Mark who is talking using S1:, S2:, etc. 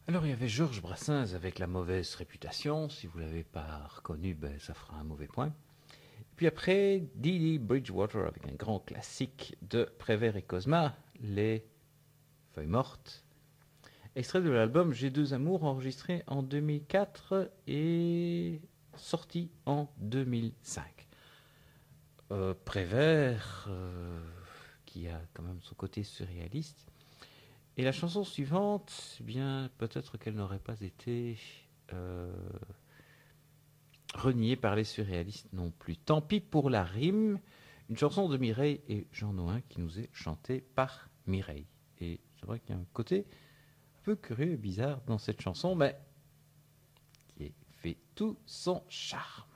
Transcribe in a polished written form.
S1: Alors il y avait Georges Brassens avec La mauvaise réputation. Si vous ne l'avez pas reconnu, ben, ça fera un mauvais point. Puis après, Dee Dee Bridgewater avec un grand classique de Prévert et Cosma, Les Feuilles Mortes. Extrait de l'album J'ai deux amours, enregistré en 2004 et sorti en 2005. Prévert, qui a quand même son côté surréaliste. Et la chanson suivante, eh bien, peut-être qu'elle n'aurait pas été euh, reniée par les surréalistes non plus. Tant pis pour la rime, une chanson de Mireille et Jean Noin qui nous est chantée par Mireille. Et c'est vrai qu'il y a un côté un peu curieux et bizarre dans cette chanson, mais qui fait tout son charme.